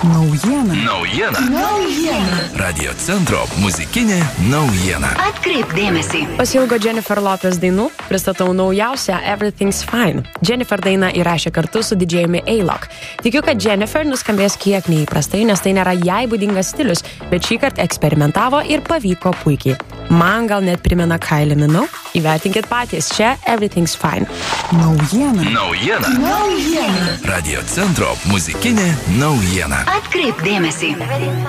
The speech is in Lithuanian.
Naujiena. Radio centro muzikinė naujiena. Atkreipk dėmesį. Pasiilgo Jennifer Lopez dainų? Pristatau naujausią Everything's Fine. Jennifer dainą įrašė kartu su didžėjumi A-Lock. Tikiu, kad Jennifer nuskambės kiek neįprastai, nes tai nėra jai būdingas stilius, bet šįkart eksperimentavo ir pavyko puikiai. Man gal net primena Kylie Minogue. Įvertinkit patys, čia Everything's Fine. Naujiena. Radio centro muzikinė naujiena. Atkreipk dėmesį.